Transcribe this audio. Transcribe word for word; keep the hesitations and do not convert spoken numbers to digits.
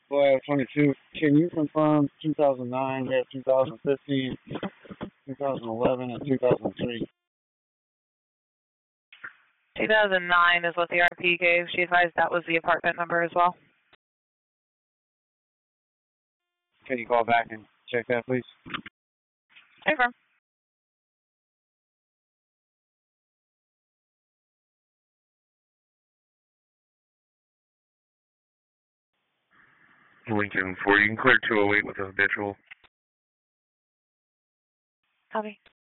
Flag twenty-two, can you confirm two thousand nine, we have two thousand fifteen, two thousand eleven, and two thousand three? two thousand nine is what the R P gave. She advised that was the apartment number as well. Can you call back and check that, please? Over. Lincoln four, you can clear two oh eight with a habitual. Copy.